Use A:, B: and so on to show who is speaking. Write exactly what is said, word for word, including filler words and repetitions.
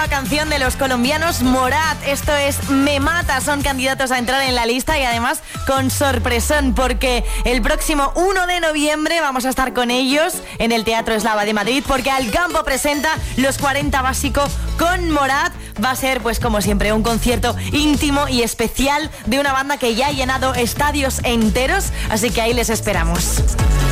A: nueva canción de los colombianos Morat. Esto es Me Mata. Son candidatos a entrar en la lista y además con sorpresón, porque el próximo uno de noviembre vamos a estar con ellos en el Teatro Eslava de Madrid, porque Alcampo presenta los cuarenta Básico con Morat. Va a ser, pues como siempre, un concierto íntimo y especial de una banda que ya ha llenado estadios enteros, así que ahí les esperamos.